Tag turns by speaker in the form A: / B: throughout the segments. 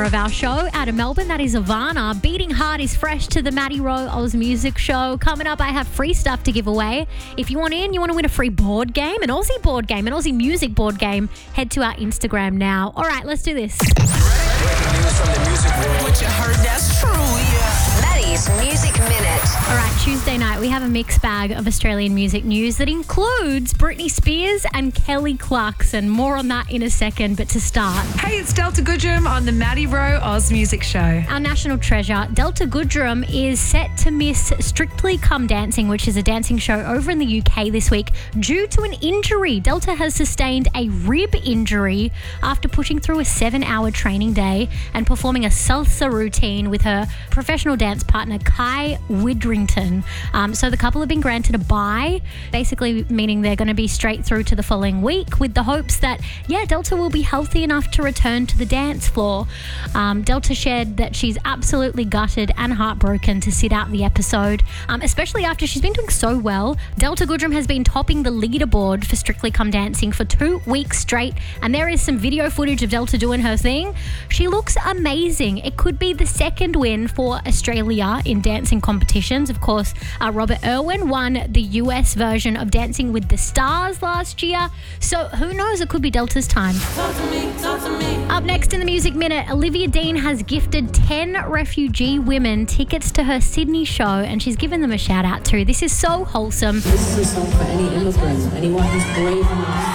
A: of our show out of Melbourne. That is Ivana. Beating Heart is fresh to the Maddie Rowe Oz Music Show. Coming up, I have free stuff to give away. If you want in, you want to win a free board game, an Aussie board game, an Aussie music board game, head to our Instagram now. All right, let's do this.
B: Breaking news from the music world.
C: What you heard, that's true, yeah.
D: Maddie's Music Minute.
A: All right, Tuesday night, we have a mixed bag of Australian music news that includes Britney Spears and Kelly Clarkson. More on that in a second, but to start,
E: Hey, it's Delta Goodrum on the Maddie Rowe Oz Music Show.
A: our national treasure, Delta Goodrum, is set to miss Strictly Come Dancing, which is a dancing show over in the UK this week due to an injury. Delta has sustained a rib injury after pushing through a 7-hour training day and performing a salsa routine with her professional dance partner, Kai Widrington. So the couple have been granted a bye, basically meaning they're going to be straight through to the following week with the hopes that, Delta will be healthy enough to return to the dance floor. Delta shared that she's absolutely gutted and heartbroken to sit out the episode, especially after she's been doing so well. Delta Goodrum has been topping the leaderboard for Strictly Come Dancing for 2 weeks straight, and there is some video footage of Delta doing her thing. She looks amazing. It could be the second win for Australia in dancing competitions. Of course, Robert Irwin won the US version of Dancing with the Stars last year, so who knows, it could be Delta's time.
C: Talk to me.
A: Up next in the Music Minute, Olivia Dean has gifted 10 refugee women tickets to her Sydney show, and she's given them a shout out too. This is so wholesome.
F: This is a song for any immigrant, anyone who's brave enough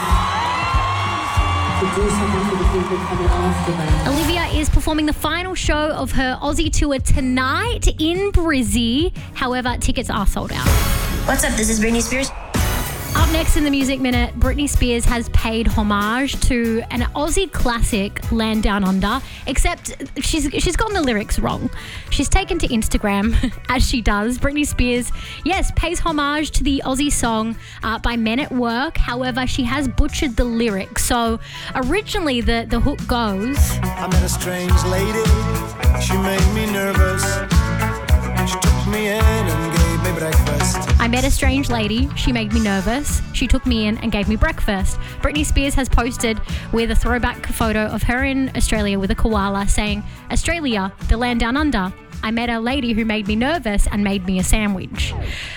F: to do something for the people coming after them.
A: Olivia is performing the final show of her Aussie tour tonight in Brizzy. However, tickets are sold out.
D: What's up? This is Britney Spears.
A: Up next in the Music Minute, Britney Spears has paid homage to an Aussie classic, Land Down Under, except she's gotten the lyrics wrong. She's taken to Instagram, as she does. Britney Spears, pays homage to the Aussie song by Men at Work. However, she has butchered the lyrics. So originally the hook goes,
B: I met a strange lady. She made me nervous. She took me in and gave me breakfast.
A: I met a strange lady. She made me nervous. She took me in and gave me breakfast. Britney Spears has posted with a throwback photo of her in Australia with a koala saying, Australia, the land down under. I met a lady who made me nervous and made me a sandwich.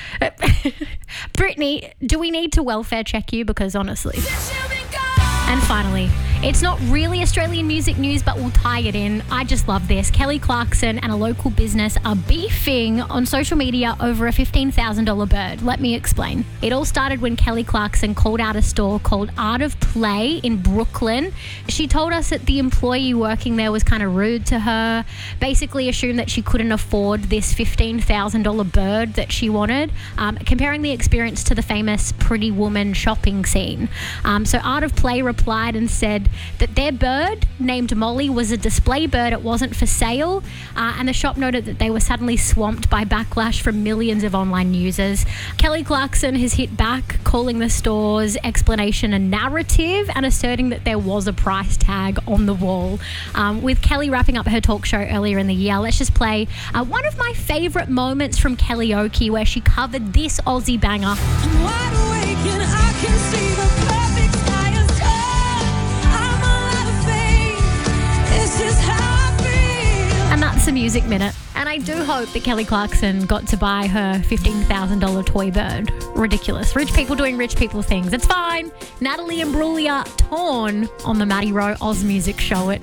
A: Britney, do we need to welfare check you? Because honestly. And finally, it's not really Australian music news, but we'll tie it in. I just love this. Kelly Clarkson and a local business are beefing on social media over a $15,000 bird. Let me explain. It all started when Kelly Clarkson called out a store called Art of Play in Brooklyn. She told us that the employee working there was kind of rude to her, basically assumed that she couldn't afford this $15,000 bird that she wanted, comparing the experience to the famous Pretty Woman shopping scene. So Art of Play replied and said that their bird, named Molly, was a display bird. It wasn't for sale. And the shop noted that they were suddenly swamped by backlash from millions of online users. Kelly Clarkson has hit back, calling the store's explanation a narrative and asserting that there was a price tag on the wall. With Kelly wrapping up her talk show earlier in the year, let's just play one of my favourite moments from Kellyoke, where she covered this Aussie banger.
C: I'm wide awake and I can see the perfect sky and I'm alive of faith. This is how I feel.
A: And that's the Music Minute. And I do hope that Kelly Clarkson got to buy her $15,000 toy bird. Ridiculous. Rich people doing rich people things. It's fine. Natalie Imbruglia, Torn on the Maddie Rowe Oz Music Show at